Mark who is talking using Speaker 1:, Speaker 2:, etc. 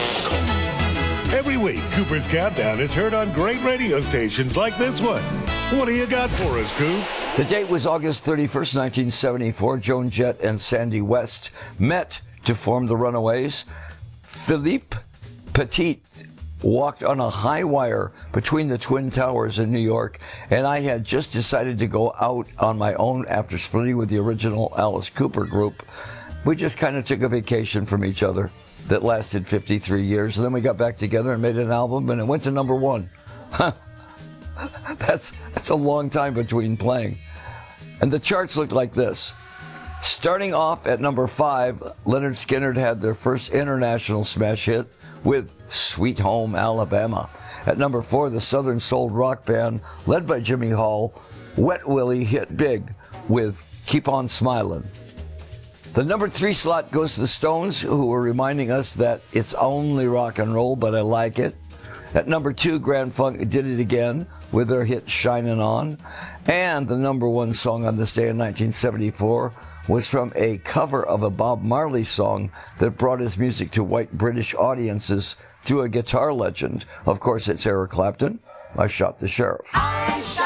Speaker 1: Every week, Cooper's Countdown is heard on great radio stations like this one. What do you got for us, Coop?
Speaker 2: The date was August 31st, 1974. Joan Jett and Sandy West met to form the Runaways. Philippe Petit walked on a high wire between the Twin Towers in New York, and I had just decided to go out on my own after splitting with the original Alice Cooper group. We just kind of took a vacation from each other that lasted 53 years, and then we got back together and made an album, and it went to number one. That's a long time between playing. And the charts looked like this. Starting off at number 5, Lynyrd Skynyrd had their first international smash hit with Sweet Home Alabama. At number 4, the Southern Soul rock band, led by Jimmy Hall, Wet Willie hit big with Keep On Smilin'. The number 3 slot goes to the Stones, who were reminding us that it's only rock and roll, but I like it. At number 2, Grand Funk did it again with their hit Shinin' On. And the number 1 song on this day in 1974 was from a cover of a Bob Marley song that brought his music to white British audiences through a guitar legend. Of course, it's Eric Clapton. I Shot the Sheriff.
Speaker 3: I shot